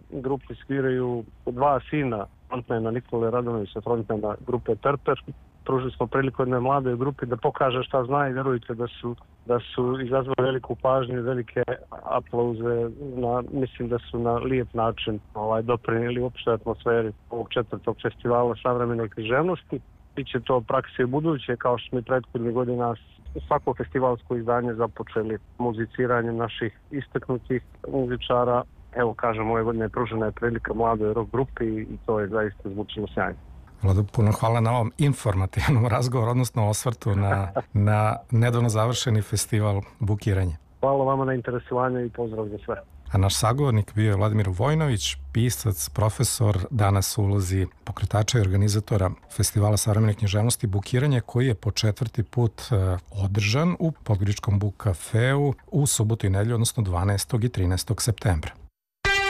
grupi sviraju dva sina frontmana Nikole Radonovića, frontmana grupe Perper. Pružili smo priliku jednoj mladoj grupi da pokaže šta zna i vjerujte da su izazvali veliku pažnju i velike aplauze. Mislim da su na lijep način doprinijeli uopšte atmosferi ovog 4. festivala savremene književnosti. Biće to praksi u buduće, kao što smo i prethodnih godina svako festivalsko izdanje započeli muziciranjem naših istaknutih muzičara. Evo kažem, ove godine pružena je prilika mladoj rock grupi i to je zaista zvučilo sjajno. Vlado, puno hvala na ovom informativnom razgovoru, odnosno osvrtu na nedavno završeni festival Bukiranje. Hvala vama na interesovanju i pozdrav za sve. A naš sagovornik bio je Vladimir Vojnović, pisac, profesor, danas u ulozi pokretača i organizatora Festivala savremene književnosti Bukiranje, koji je po 4. put održan u Podgoričkom Buk kafeu u subotu i nedelju, odnosno 12. i 13. septembra.